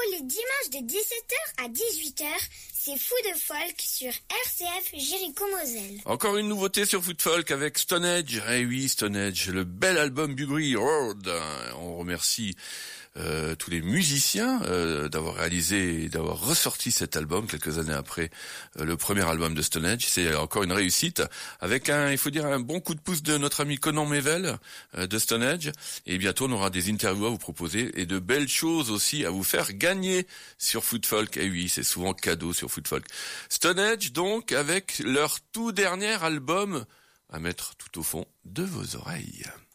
les dimanches de 17h à 18h, c'est Fou de Folk sur RCF Jéricho-Moselle. Encore une nouveauté sur Food Folk avec Stone Age. Eh oui, Stone Age, le bel album Buggery Road. On remercie tous les musiciens d'avoir réalisé et d'avoir ressorti cet album quelques années après le premier album de Stone Age. C'est encore une réussite avec il faut dire, un bon coup de pouce de notre ami Conan Mével de Stone Age. Et bientôt, on aura des interviews à vous proposer et de belles choses aussi à vous faire gagner sur Food Folk. Eh oui, c'est souvent cadeau sur Food Folk. Stone Age, donc, avec leur tout dernier album à mettre tout au fond de vos oreilles.